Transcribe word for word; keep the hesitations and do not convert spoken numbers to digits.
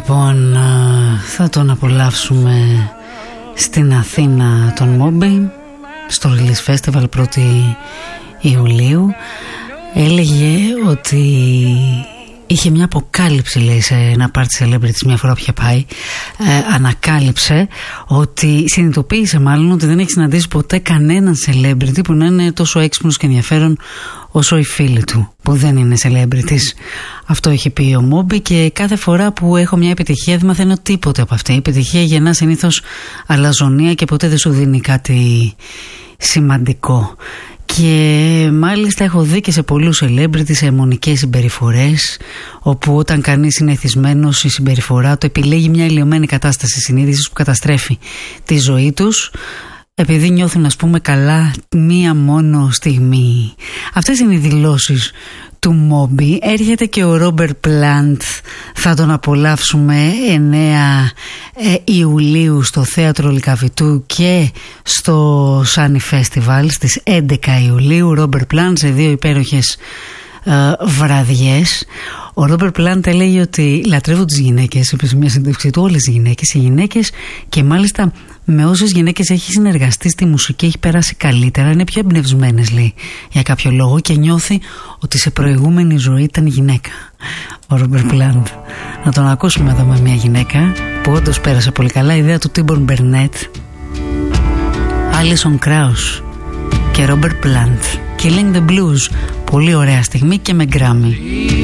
Λοιπόν, θα τον απολαύσουμε στην Αθήνα τον Μόμπι, στο Release Festival πρώτη Ιουλίου. Έλεγε ότι είχε μια αποκάλυψη, λέει, σε ένα party celebrities μια φορά που είχε πάει. ε, Ανακάλυψε ότι, συνειδητοποίησε μάλλον, ότι δεν έχει συναντήσει ποτέ κανέναν celebrity που να είναι τόσο έξυπνος και ενδιαφέρον όσο οι φίλοι του, που δεν είναι celebrities. Αυτό έχει πει ο Μόμπι, και κάθε φορά που έχω μια επιτυχία δεν μαθαίνω τίποτε από αυτή. Η επιτυχία γεννά συνήθως αλαζονία και ποτέ δεν σου δίνει κάτι σημαντικό. Και μάλιστα έχω δει και σε πολλούς celebrities σε αιμονικές συμπεριφορές, όπου όταν κανείς είναι εθισμένος, η συμπεριφορά του επιλέγει μια ηλιωμένη κατάσταση συνείδησης που καταστρέφει τη ζωή τους, επειδή νιώθουν, ας πούμε, καλά μία μόνο στιγμή. Αυτές είναι οι δηλώσεις του Μόμπι. Έρχεται και ο Ρόμπερτ Πλάντ, θα τον απολαύσουμε εννέα Ιουλίου στο Θέατρο Λυκαβητού και στο Sunny Festival στις έντεκα Ιουλίου. Ρόμπερτ Πλάντ σε δύο υπέροχες ε, βραδιές. Ο Ρόμπερτ Πλάντ έλεγε ότι λατρεύω τις γυναίκες, είπε σε μια συνέντευξη του, όλες οι γυναίκες, οι γυναίκες, και μάλιστα με όσες γυναίκες έχει συνεργαστεί στη μουσική έχει περάσει καλύτερα, είναι πιο εμπνευσμένες, λέει, για κάποιο λόγο, και νιώθει ότι σε προηγούμενη ζωή ήταν γυναίκα. Ο Ρόμπερτ Πλάντ. Να τον ακούσουμε εδώ με μια γυναίκα που όντως πέρασε πολύ καλά, η ιδέα του Τίμπορν Μπερνέτ, Άλισον Κράους και Ρόμπερτ Πλάντ. Killing the Blues. Πολύ ωραία στιγμή και με Grammy.